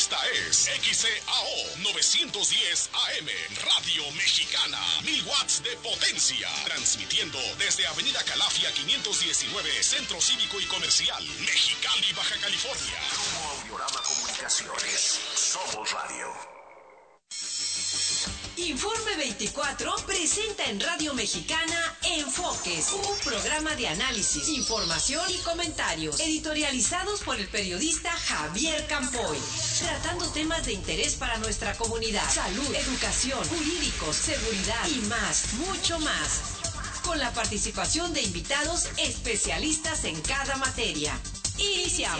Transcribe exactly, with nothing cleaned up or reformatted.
Esta es X C A O novecientos diez A M, Radio Mexicana, mil watts de potencia, transmitiendo desde Avenida Calafia quinientos diecinueve, Centro Cívico y Comercial, Mexicali, Baja California. Como Audiorama Comunicaciones, somos radio. Informe veinticuatro presenta en Radio Mexicana Enfoques, un programa de análisis, información y comentarios, editorializados por el periodista Javier Campoy, tratando temas de interés para nuestra comunidad, salud, educación, jurídicos, seguridad y más, mucho más, con la participación de invitados especialistas en cada materia. Iniciamos.